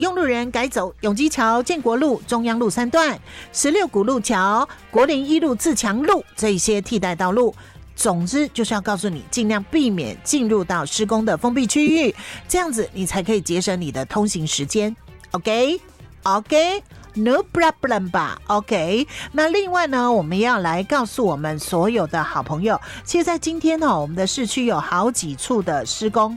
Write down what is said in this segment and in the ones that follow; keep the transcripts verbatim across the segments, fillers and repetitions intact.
用路人改走永基桥、建国路、中央路三段、十六股路桥、国林一路、自强路这一些替代道路。总之就是要告诉你，尽量避免进入到施工的封闭区域，这样子你才可以节省你的通行时间。OK OK No problem 吧 OK。 那另外呢，我们要来告诉我们所有的好朋友，其实在今天呢、哦，我们的市区有好几处的施工。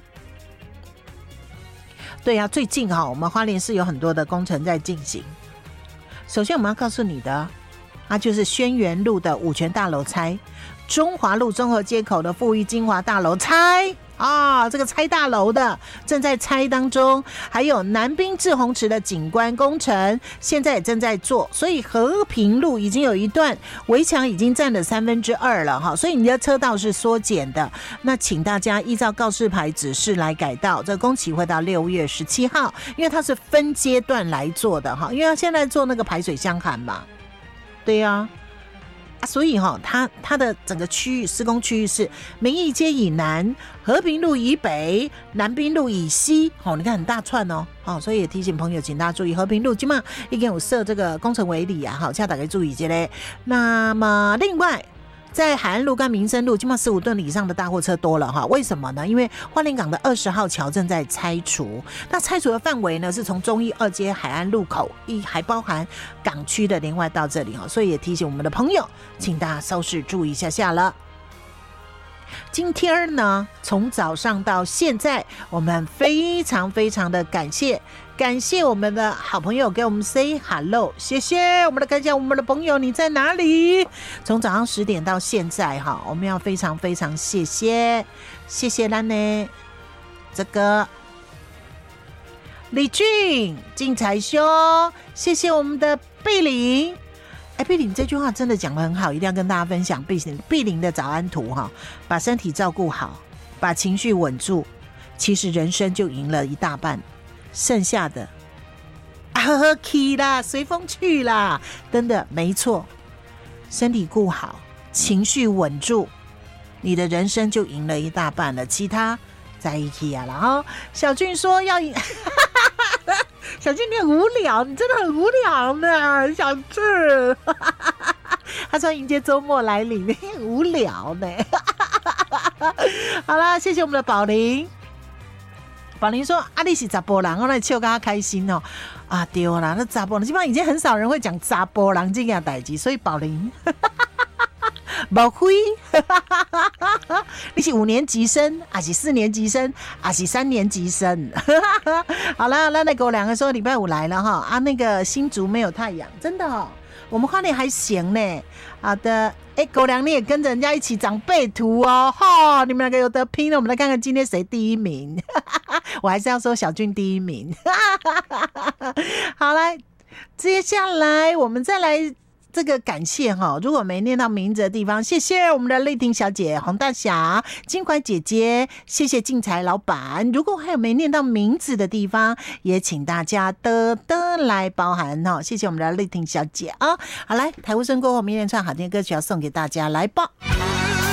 对啊，最近哈、哦，我们花莲市有很多的工程在进行。首先我们要告诉你的，它就是轩辕路的五权大楼拆，中华路综合街口的富裕金华大楼拆啊，这个拆大楼的正在拆当中，还有南滨志宏池的景观工程现在也正在做，所以和平路已经有一段围墙已经占了三分之二了哈，所以你的车道是缩减的。那请大家依照告示牌指示来改道，这工期会到六月十七号，因为它是分阶段来做的哈，因为它现在做那个排水箱涵嘛，对呀、啊。所以哈、哦，它它的整个区域施工区域是民义街以南、和平路以北、南滨路以西。哦，你看很大串哦，哦，所以也提醒朋友，请大家注意，和平路今嘛已经有设这个工程围篱啊，好，请大家注意这嘞。那么另外，在海岸路跟民生路，基本上十五吨以上的大货车多了哈。为什么呢？因为花莲港的二十号桥正在拆除，那拆除的范围呢是从中义二街海岸路口，一还包含港区的连外到这里哈，所以也提醒我们的朋友，请大家稍事注意一下下了。今天呢，从早上到现在，我们非常非常的感谢。感谢我们的好朋友给我们 say hello， 谢谢我们的感谢我们的朋友，你在哪里？从早上十点到现在哈，我们要非常非常谢谢谢谢咱呢这个李俊进财兄，谢谢我们的碧玲。哎，碧玲这句话真的讲得很好，一定要跟大家分享碧玲碧玲的早安图哈，把身体照顾好，把情绪稳住，其实人生就赢了一大半。剩下的喝去啦，随风去啦，真的没错。身体顾好，情绪稳住，你的人生就赢了一大半了。其他在一起啊，然后小俊说要赢，小俊你很无聊，你真的很无聊呢，小俊。他说迎接周末来临，你很无聊呢。好啦，谢谢我们的宝玲。宝玲说：“啊，你是查甫人，我来笑，他开心哦。啊，对啦，那查甫人基本上已经很少人会讲查甫人这件代志，所以宝玲，宝辉，你是五年级生，还是四年级生，还是三年级生？好了，那那个我两个说礼拜五来了哈啊，那个新竹没有太阳，真的哦，我们花莲还行呢。好的。”哎，狗粮你也跟着人家一起长辈图哦，哈！你们两个有得拼了，我们来看看今天谁第一名。我还是要说小俊第一名。好，来，接下来我们再来这个感谢哈，如果没念到名字的地方，谢谢我们的丽婷小姐、洪大侠、金怀姐姐，谢谢进财老板。如果还有没念到名字的地方，也请大家的的来包涵哈，谢谢我们的丽婷小姐啊。好，来台湾声过后，明天唱好听的歌曲要送给大家，来吧。